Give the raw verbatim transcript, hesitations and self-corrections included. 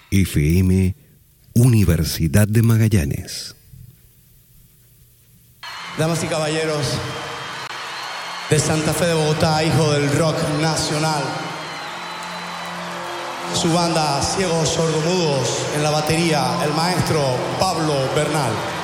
F M, Universidad de Magallanes. Damas y caballeros, de Santa Fe de Bogotá, hijo del rock nacional. Su banda Ciegos Sordomudos, en la batería, el maestro Pablo Bernal.